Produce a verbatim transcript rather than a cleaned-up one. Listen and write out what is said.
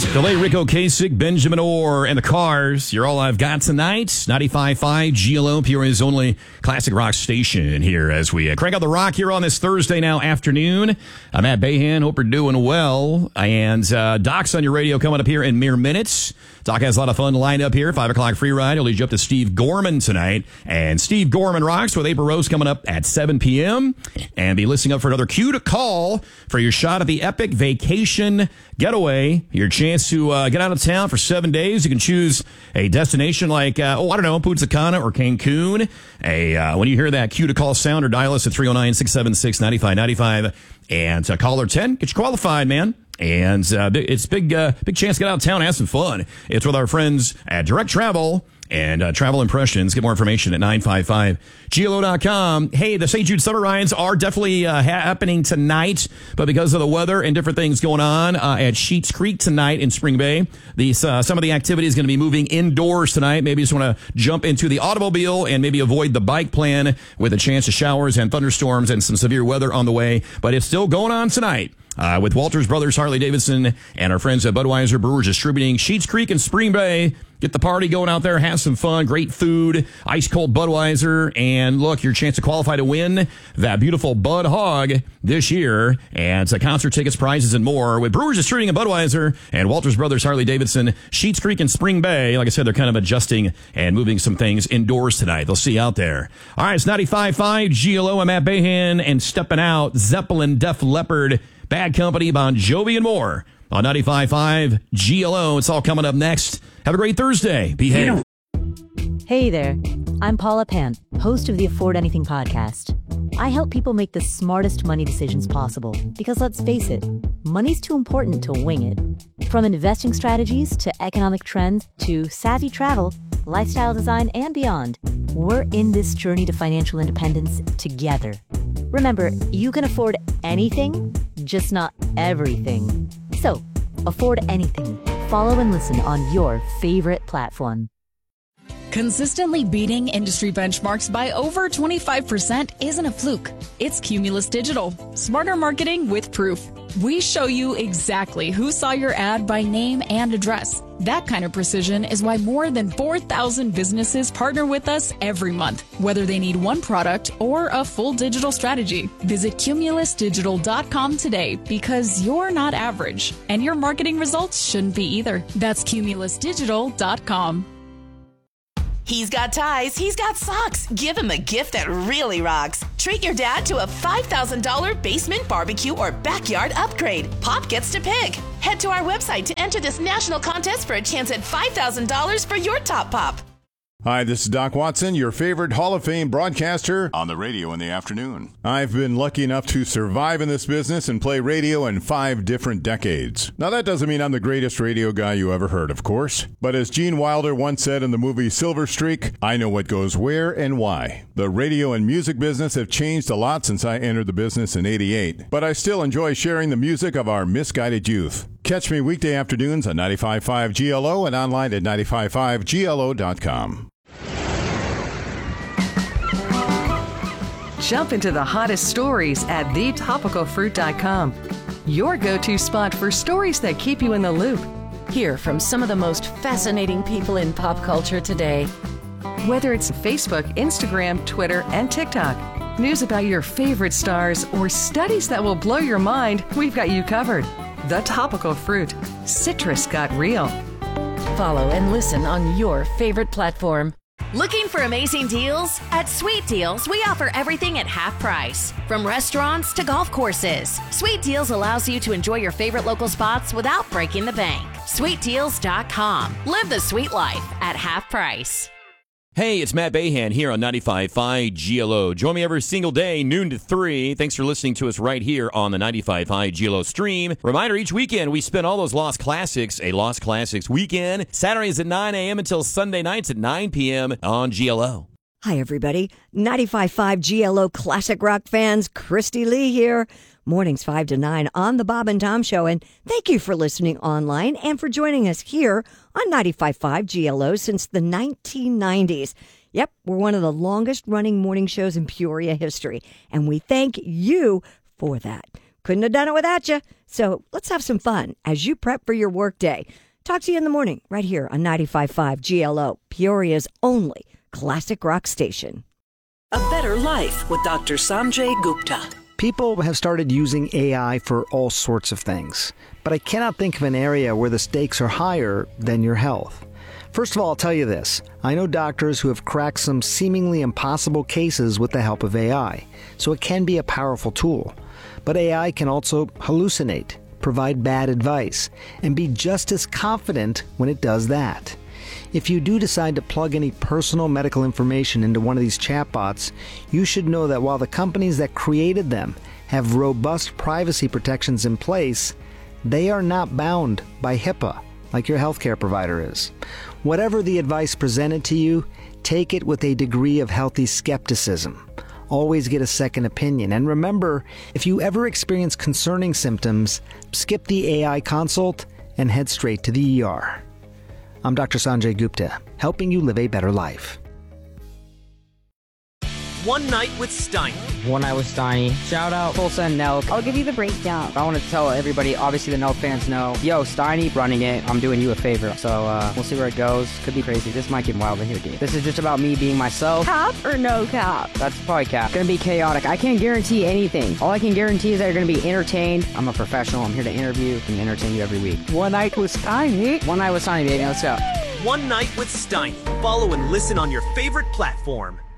Delay, Rico Kasich, Benjamin Orr, and the Cars. You're all I've got tonight. ninety-five point five G L O, Peoria's only classic rock station here as we uh, crank out the rock here on this Thursday now afternoon. I'm Matt Bahan. Hope you're doing well. And uh, Doc's on your radio coming up here in mere minutes. Doc has a lot of fun lined up here. Five o'clock free ride. He'll lead you up to Steve Gorman tonight. And Steve Gorman rocks with April Rose coming up at seven p.m. And be listening up for another cue to call for your shot at the Epic Vacation Getaway. Your chance to uh, get out of town for seven days. You can choose a destination like, uh, oh, I don't know, Punta Cana or Cancun. A, uh, when you hear that cue to call sound, or dial us at three oh nine, six seven six, nine five nine five. And uh, caller ten, get you qualified, man. And uh, it's big, uh, big chance to get out of town and have some fun. It's with our friends at Direct Travel and uh, Travel Impressions. Get more information at nine five five G L O dot com. Hey, the Saint Jude Summer Rides are definitely uh, ha- happening tonight, but because of the weather and different things going on uh, at Sheets Creek tonight in Spring Bay, these uh, some of the activity is going to be moving indoors tonight. Maybe you just want to jump into the automobile and maybe avoid the bike plan with a chance of showers and thunderstorms and some severe weather on the way, but it's still going on tonight. Uh, with Walters Brothers, Harley Davidson, and our friends at Budweiser Brewers Distributing, Sheets Creek and Spring Bay. Get the party going out there, have some fun, great food, ice cold Budweiser, and look, your chance to qualify to win that beautiful Bud Hog this year, and uh, concert tickets, prizes, and more with Brewers Distributing and Budweiser and Walters Brothers, Harley Davidson, Sheets Creek and Spring Bay. Like I said, they're kind of adjusting and moving some things indoors tonight. They'll see you out there. All right, it's ninety-five point five G L O. I'm Matt Bahan, and stepping out, Zeppelin, Def Leppard, Bad Company, Bon Jovi, and more on ninety-five point five G L O. It's all coming up next. Have a great Thursday. Behave. Hey there. I'm Paula Pan, host of the Afford Anything podcast. I help people make the smartest money decisions possible because, let's face it, money's too important to wing it. From investing strategies to economic trends to savvy travel, lifestyle design, and beyond, we're in this journey to financial independence together. Remember, you can afford anything, just not everything. So, afford anything. Follow and listen on your favorite platform. Consistently beating industry benchmarks by over twenty-five percent isn't a fluke. It's Cumulus Digital. Smarter marketing with proof. We show you exactly who saw your ad by name and address. That kind of precision is why more than four thousand businesses partner with us every month, whether they need one product or a full digital strategy. Visit Cumulus Digital dot com today because you're not average, and your marketing results shouldn't be either. That's Cumulus Digital dot com. He's got ties, he's got socks. Give him a gift that really rocks. Treat your dad to a five thousand dollars basement barbecue or backyard upgrade. Pop gets to pick. Head to our website to enter this national contest for a chance at five thousand dollars for your top pop. Hi, this is Doc Watson, your favorite Hall of Fame broadcaster on the radio in the afternoon. I've been lucky enough to survive in this business and play radio in five different decades. Now, that doesn't mean I'm the greatest radio guy you ever heard, of course. But as Gene Wilder once said in the movie Silver Streak, I know what goes where and why. The radio and music business have changed a lot since I entered the business in eighty-eight. But I still enjoy sharing the music of our misguided youth. Catch me weekday afternoons on ninety-five point five G L O and online at ninety-five point five G L O dot com. Jump into the hottest stories at the topical fruit dot com. Your go-to spot for stories that keep you in the loop. Hear from some of the most fascinating people in pop culture today. Whether it's Facebook, Instagram, Twitter, and TikTok, news about your favorite stars, or studies that will blow your mind, we've got you covered. The Topical Fruit. Citrus got real. Follow and listen on your favorite platform. Looking for amazing deals? At Sweet Deals, we offer everything at half price. From restaurants to golf courses, Sweet Deals allows you to enjoy your favorite local spots without breaking the bank. Sweet Deals dot com. Live the sweet life at half price. Hey, it's Matt Bahan here on ninety-five point five G L O. Join me every single day, noon to three. Thanks for listening to us right here on the ninety-five point five G L O stream. Reminder, each weekend we spin all those Lost Classics, a Lost Classics weekend. Saturdays at nine a.m. until Sunday nights at nine p.m. on G L O. Hi, everybody. ninety-five point five G L O Classic Rock fans, Christy Lee here. Mornings five to nine on the Bob and Tom Show. And thank you for listening online and for joining us here on ninety-five point five G L O since the nineteen nineties. Yep, we're one of the longest running morning shows in Peoria history. And we thank you for that. Couldn't have done it without you. So let's have some fun as you prep for your workday. Talk to you in the morning right here on ninety-five point five G L O, Peoria's only classic rock station. A Better Life with Doctor Sanjay Gupta. People have started using A I for all sorts of things, but I cannot think of an area where the stakes are higher than your health. First of all, I'll tell you this. I know doctors who have cracked some seemingly impossible cases with the help of A I, so it can be a powerful tool. But A I can also hallucinate, provide bad advice, and be just as confident when it does that. If you do decide to plug any personal medical information into one of these chatbots, you should know that while the companies that created them have robust privacy protections in place, they are not bound by HIPAA like your healthcare provider is. Whatever the advice presented to you, take it with a degree of healthy skepticism. Always get a second opinion. And remember, if you ever experience concerning symptoms, skip the A I consult and head straight to the E R. I'm Doctor Sanjay Gupta, helping you live a better life. One Night with Steiny. One Night with Steiny. Shout out Tulsa and Nelk. I'll give you the breakdown. I want to tell everybody, obviously the Nelk fans know, yo, Steiny running it, I'm doing you a favor. So uh, we'll see where it goes. Could be crazy. This might get wild in here, dude. This is just about me being myself. Cap or no cap? That's probably cap. Gonna be chaotic. I can't guarantee anything. All I can guarantee is that you're gonna be entertained. I'm a professional. I'm here to interview and entertain you every week. One Night with Steiny. One Night with Steiny, baby. Let's go. One Night with Steiny. Follow and listen on your favorite platform.